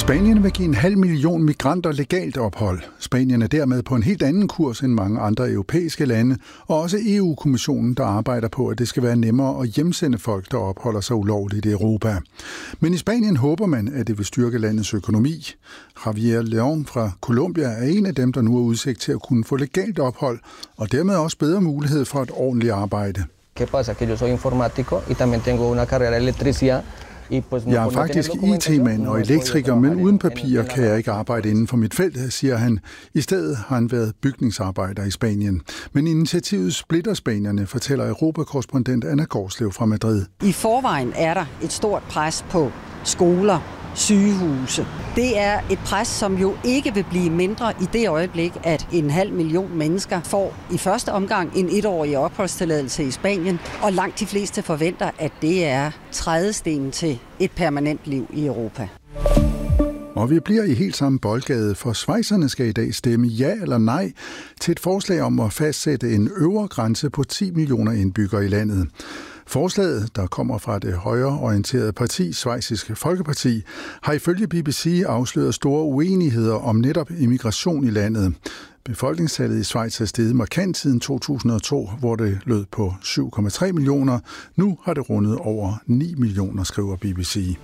Spanien vil give 500.000 migranter legalt ophold. Spanien er dermed på en helt anden kurs end mange andre europæiske lande, og også EU-kommissionen, der arbejder på, at det skal være nemmere at hjemsende folk, der opholder sig ulovligt i Europa. Men i Spanien håber man, at det vil styrke landets økonomi. Javier León fra Colombia er en af dem, der nu har udsigt til at kunne få legalt ophold, og dermed også bedre mulighed for et ordentligt arbejde. ¿Qué pasa? Que yo soy informático y también tengo una carrera de electricidad. Jeg er faktisk IT-mand og elektriker, men uden papirer kan jeg ikke arbejde inden for mit felt, siger han. I stedet har han været bygningsarbejder i Spanien. Men initiativet splitter spanierne, fortæller Europakorrespondent Anna Gårdslev fra Madrid. I forvejen er der et stort pres på skoler, sygehuse. Det er et pres, som jo ikke vil blive mindre i det øjeblik, at 500.000 mennesker får i første omgang en 1-årig opholdstilladelse i Spanien, og langt de fleste forventer, at det er trædestenen til et permanent liv i Europa. Og vi bliver i helt samme boldgade, for schweizerne skal i dag stemme ja eller nej til et forslag om at fastsætte en øvre grænse på 10 millioner indbyggere i landet. Forslaget, der kommer fra det højreorienterede parti, Schweiziske Folkeparti, har ifølge BBC afsløret store uenigheder om netop immigration i landet. Befolkningstallet i Schweiz er steget markant siden 2002, hvor det lød på 7,3 millioner. Nu har det rundet over 9 millioner, skriver BBC.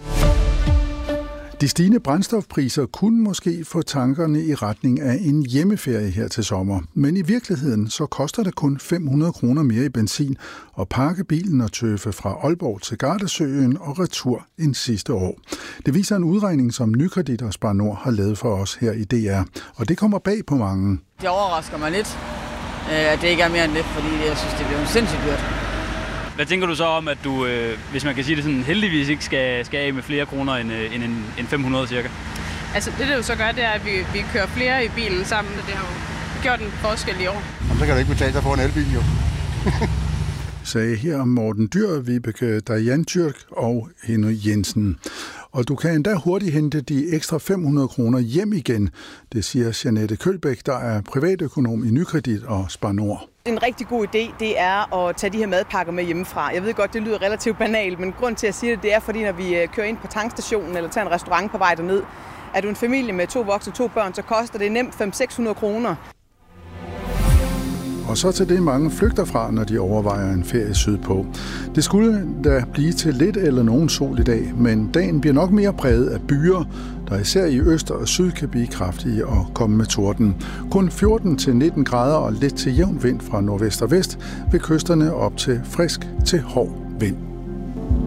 De stigende brændstofpriser kunne måske få tankerne i retning af en hjemmeferie her til sommer. Men i virkeligheden så koster det kun 500 kroner mere i benzin at pakke bilen og tøffe fra Aalborg til Gardasøen og retur end sidste år. Det viser en udregning, som Nykredit og Spar Nord har lavet for os her i DR. Og det kommer bag på mange. Det overrasker mig lidt, at det ikke er mere end det, fordi jeg synes, det bliver sindssygt dyrt. Hvad tænker du så om, at du, hvis man kan sige det sådan, heldigvis ikke skal af med flere kroner end 500 cirka? Altså det jo så gør, det er, at vi kører flere i bilen sammen, og det har jo gjort en forskel i år. Jamen, så kan det ikke betale sig for en elbil jo. Sagde her Morten Dyr, Vibeke Dajan Tyrk og Henry Jensen. Og du kan endda hurtigt hente de ekstra 500 kroner hjem igen, det siger Jeanette Kølbæk, der er privatøkonom i Nykredit og Spar Nord. En rigtig god idé, det er at tage de her madpakker med hjemmefra. Jeg ved godt, det lyder relativt banalt, men grund til at sige det er, fordi når vi kører ind på tankstationen eller tager en restaurant på vej derned, er du en familie med 2 voksne og 2 børn, så koster det nemt 500-600 kroner. Og så til det, mange flygter fra, når de overvejer en ferie sydpå. Det skulle da blive til lidt eller nogen sol i dag, men dagen bliver nok mere præget af byer, der især i øst og syd kan blive kraftige og komme med torden. Kun 14-19 grader og lidt til jævn vind fra nordvest og vest, ved kysterne op til frisk til hård vind.